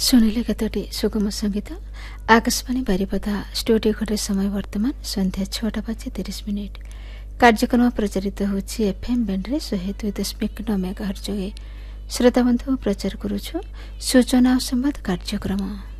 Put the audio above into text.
ଶୁଣିଲେ କେତୋଟି ସୁଗମ ସଙ୍ଗୀତ। ଆକାଶବାଣୀ ବାରିପଦା ଷ୍ଟୁଡିଓ ଘରେ ସମୟ ବର୍ତ୍ତମାନ ସନ୍ଧ୍ୟା 6:30। କାର୍ଯ୍ୟକ୍ରମ ପ୍ରଚାରିତ ହେଉଛି ଏଫ୍ଏମ୍ ବ୍ୟାଣ୍ଡରେ 102.9 ମେଗାହର୍ଟ୍ଜ ଯୋଗେ। ଶ୍ରୋତାବନ୍ଧୁ ପ୍ରଚାର କରୁଛୁ ସୂଚନା ଓ ସମ୍ବାଦ କାର୍ଯ୍ୟକ୍ରମ।